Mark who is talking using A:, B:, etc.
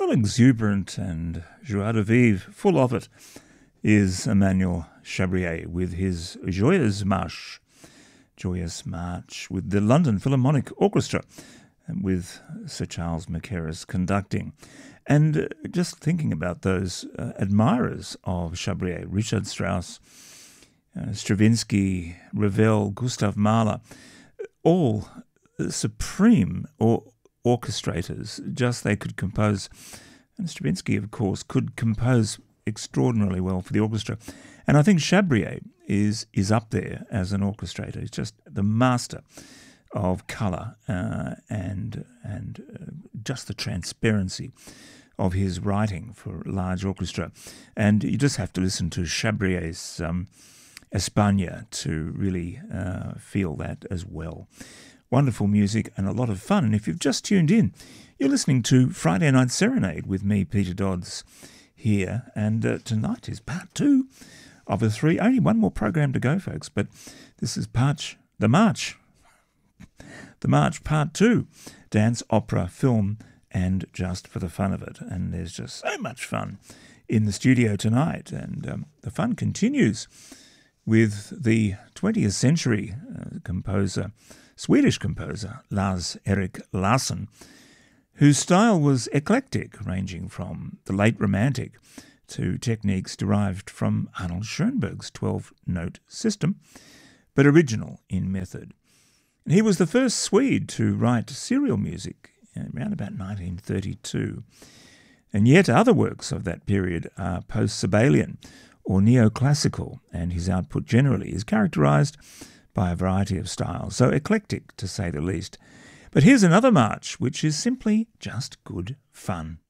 A: So exuberant and joie de vivre, full of it, is Emmanuel Chabrier with his Joyeuse Marche, Joyous March, with the London Philharmonic Orchestra, with Sir Charles Mackerras conducting. And just thinking about those admirers of Chabrier, Richard Strauss, Stravinsky, Ravel, Gustav Mahler, all supreme orchestrators. Just they could compose, and Stravinsky, of course, could compose extraordinarily well for the orchestra. And I think Chabrier is up there as an orchestrator. He's just the master of colour and just the transparency of his writing for large orchestra. And you just have to listen to Chabrier's España to really feel that as well. Wonderful music and a lot of fun. And if you've just tuned in, you're listening to Friday Night Serenade with me, Peter Dodds, here. And tonight is part 2 of the 3. Only one more program to go, folks, but this is The March Part 2. Dance, opera, film, and just for the fun of it. And there's just so much fun in the studio tonight. And the fun continues with the 20th century Swedish composer, Lars-Erik Larsson, whose style was eclectic, ranging from the late Romantic to techniques derived from Arnold Schoenberg's 12-note system, but original in method. And he was the first Swede to write serial music around about 1932. And yet other works of that period are post-Sibelian or neoclassical, and his output generally is characterized by a variety of styles, so eclectic to say the least. But here's another march which is simply just good fun.